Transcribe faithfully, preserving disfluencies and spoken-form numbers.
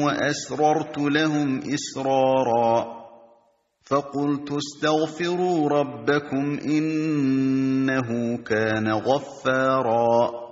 وأسررت لهم إسرارا فقلت استغفروا ربكم إنه كان غفارا